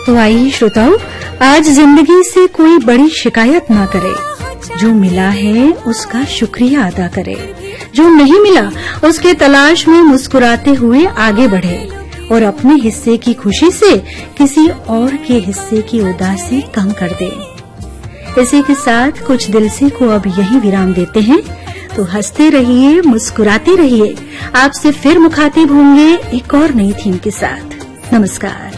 तो आइए श्रोताओं, आज जिंदगी से कोई बड़ी शिकायत ना करे। जो मिला है उसका शुक्रिया अदा करे, जो नहीं मिला उसके तलाश में मुस्कुराते हुए आगे बढ़े और अपने हिस्से की खुशी से किसी और के हिस्से की उदासी कम कर दे। इसी के साथ कुछ दिल से को अब यहीं विराम देते हैं। तो हंसते रहिए, मुस्कुराते रहिए। आपसे फिर मुखातिब होंगे एक और नई थीम के साथ। नमस्कार।